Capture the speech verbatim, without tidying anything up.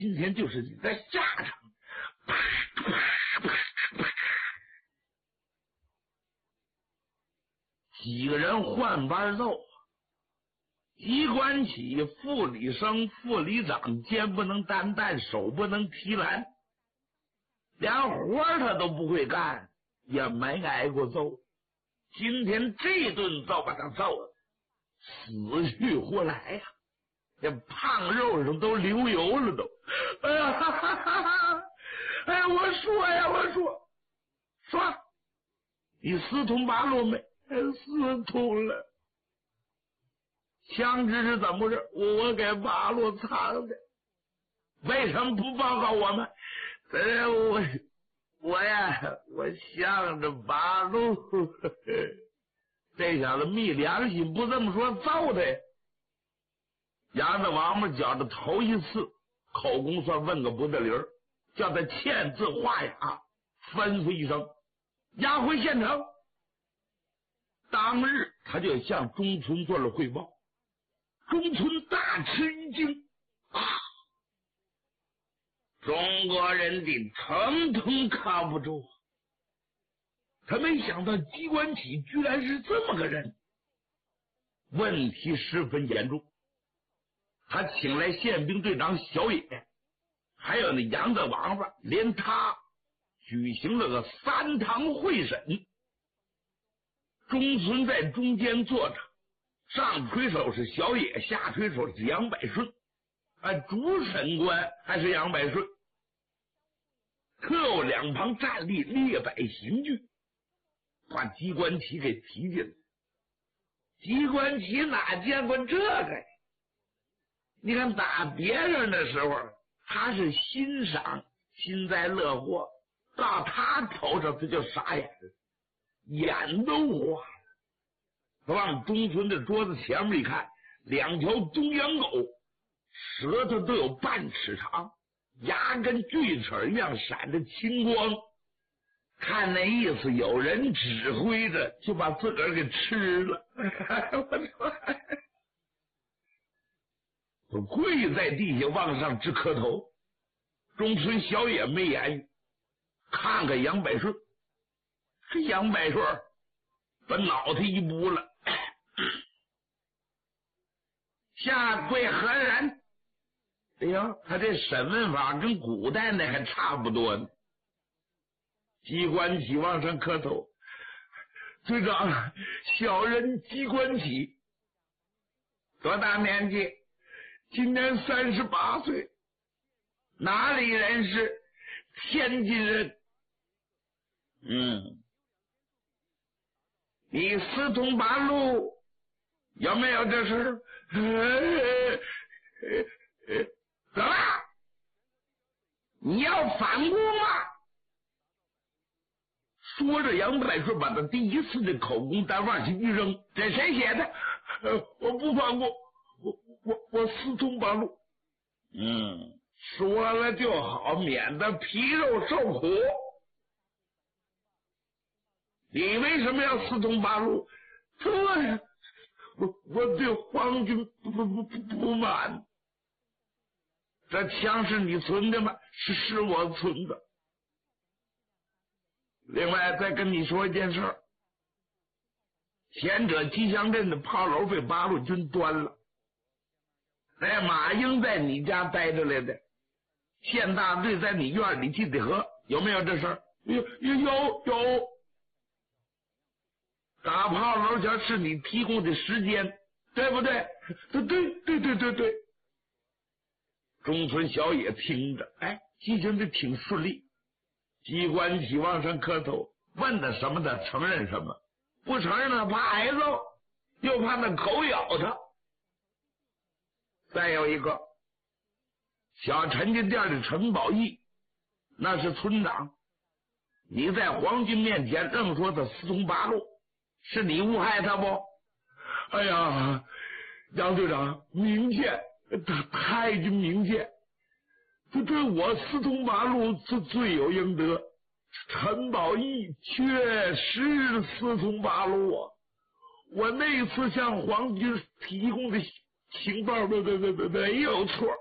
今天就是你的下场！啪啪啪啪！几个人换班奏。机关起，副理生、副理长肩不能担担，手不能提篮，连活他都不会干，也没挨过揍。今天这顿揍把他揍的死去活来呀、啊！这胖肉上都流油了都。哎呀，哈哈哈哈！哎呀，我说呀，我说，说，你私通八路没？私通了。枪支是怎么回事？我我给八路藏的，为什么不报告我们？呃，我我呀，我向着八路，呵呵这小子昧良心，不这么说揍他。杨子王八觉得头一次口供算问个不得理儿，叫他签字画押，吩咐一声押回县城。当日他就向中村做了汇报。中村大吃一惊啊！中国人的统统靠不住，他没想到机关起居然是这么个人，问题十分严重。他请来宪兵队长小野，还有那杨大王八，连他举行了个三堂会审。中村在中间坐着，上推手是小野，下推手是杨百顺，啊，主审官还是杨百顺。特务两旁站立，列摆刑具，把机关旗给提进来。机关旗哪见过这个呀？你看打别人的时候，他是欣赏，幸灾乐祸，到他头上他就傻眼了，眼都花了。他往中村的桌子前面一看，两条东洋狗，舌头都有半尺长，牙跟锯齿一样闪着青光，看那意思有人指挥着就把自个儿给吃了。我跪在地下往上直磕头。中村小野没言语，看看杨百顺，这杨百顺把脑袋一拨了，下跪何人？哎呀，他这审问法跟古代那还差不多呢。机关起往上磕头，队长，小人机关起，多大年纪？今年三十八岁，哪里人士？天津人。嗯，你私通八路有没有这事？怎么？你要反攻吗？说着，杨百顺把他第一次的口供单往下一扔，这谁写的？呃，我不反攻，我我我私通八路。嗯，说了就好，免得皮肉受苦。你为什么要私通八路？这呀，我我对皇军不不不不不满。这枪是你存的吗？是是我存的。另外再跟你说一件事，前者吉祥镇的炮楼被八路军端了，哎，马英在你家待着来的，县大队在你院里替的和，有没有这事儿？有有有有。打炮楼前是你提供的时间，对不对？对对对对对对。中村小野听着，哎，记性的挺顺利。机关起往上磕头，问他什么他承认什么，不承认他怕挨揍，又怕那狗咬他。再有一个小陈家店的陈宝义，那是村长，你在皇军面前硬说他私通八路，是你误害他不？哎呀，杨队长明鉴，太君明鉴，这对我私通八路是罪有应得。陈宝义确实私通八路啊！我那次向皇军提供的情报，对对对对没有错。